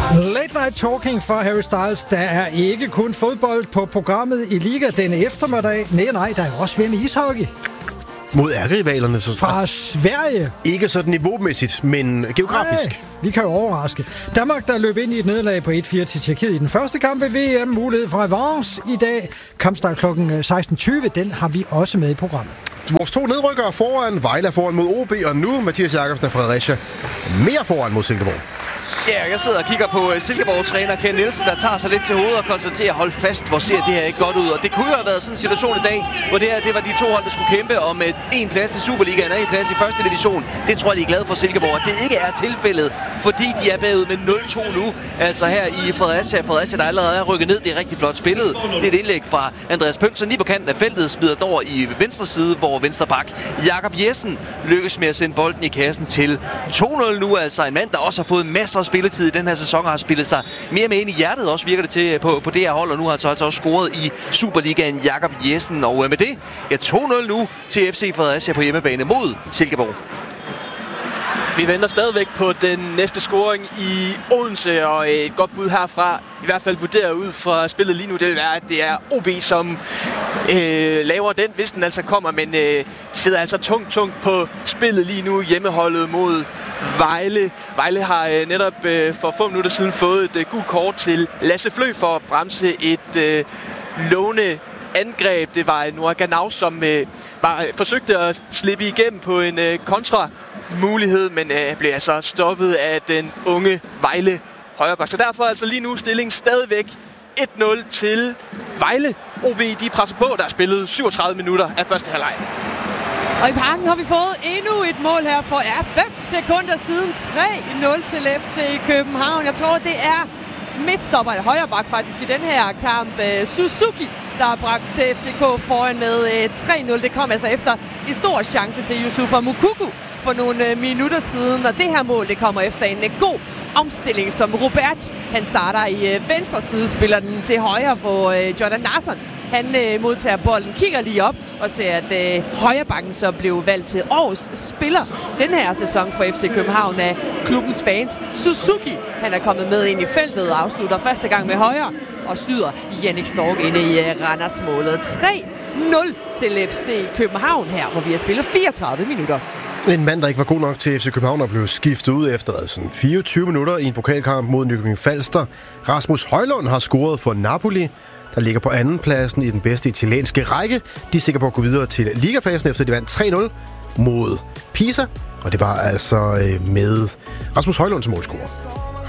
Late Night Talking for Harry Styles. Der er ikke kun fodbold på programmet i Liga denne eftermiddag. Nej, der er også VM i ishockey. Mod ærkerivalerne. Fra Sverige. Ikke sådan niveaumæssigt, men geografisk. Nej, vi kan jo overraske. Danmark, der løb ind i et nederlag på 1-4 til Tjekkiet i den første kamp ved VM. Mulighed for revanche i dag. Kampstart kl. 16.20. Den har vi også med i programmet. Vores to nedrykkere foran. Vejle er foran mod OB, og nu Mathias Jakobsen og Fredericia mere foran mod Silkeborg. Ja, jeg sidder og kigger på Silkeborg-træner Ken Nielsen, der tager sig lidt til hovedet og konstaterer, hold fast, hvor ser det her ikke godt ud. Og det kunne jo have været sådan en situation i dag, hvor det var de to hold, der skulle kæmpe om en plads i Superligaen og en plads i første division. Det tror jeg, de er glade for Silkeborg, at det ikke er tilfældet, fordi de er bagud med 0-2 nu. Altså her i Fredericia. Fredericia, der allerede er rykket ned. Det er rigtig flot spillet. Det er et indlæg fra Andreas Pøngsen lige på kanten af feltet, smider den over i venstre side, hvor venstre bak Jakob Jessen lykkes med at sende bolden i kassen til 2-0 nu. Altså en mand, der også har fået masser af spilletid i den her sæson, har spillet sig mere med ind i hjertet, også virker det til på det her hold, og nu har han så altså også scoret i Superligaen Jakob Jessen, og med det, 2-0 nu til FC Fredericia på hjemmebane mod Silkeborg. Vi venter stadigvæk på den næste scoring i Odense, og et godt bud herfra, i hvert fald vurderet ud fra spillet lige nu, det vil være, at det er OB, som laver den, hvis den altså kommer, men sidder altså tungt på spillet lige nu, hjemmeholdet mod Vejle. Vejle har netop for få minutter siden fået et gult kort til Lasse Flø for at bremse et lovende angreb. Det var Noah Ganau, som forsøgte at slippe igennem på en kontra-mulighed, men blev altså stoppet af den unge Vejle højreback. Så derfor altså lige nu stillingen stadigvæk 1-0 til Vejle. OB, de presser på, der er spillet 37 minutter af første halvleg. Og i parken har vi fået endnu et mål her for 5 sekunder siden. 3-0 til FC København. Jeg tror, det er midtstopper i højre bak faktisk i den her kamp. Suzuki, der har bragt FCK foran med 3-0. Det kom altså efter en stor chance til Yusufa Moukoko for nogle minutter siden. Og det her mål, det kommer efter en god omstilling, som Robert, han starter i venstre side, spiller den til højre, hvor Jordan Larsson, han modtager bolden, kigger lige op og ser, at højrebakken så blev valgt til årets spiller den her sæson for FC København af klubbens fans. Suzuki, han er kommet med ind i feltet og afslutter første gang med højre og snyder Jannik Stork inde i Randers-målet. 3-0 til FC København her, hvor vi har spillet 34 minutter. En mand, der ikke var god nok til FC København, og blev skiftet ud efter sådan 24 minutter i en pokalkamp mod Nykøbing Falster. Rasmus Højlund har scoret for Napoli, der ligger på anden pladsen i den bedste italienske række. De er sikre på at gå videre til ligafasen, efter de vandt 3-0 mod Pisa. Og det var altså med Rasmus Højlund som målscorer.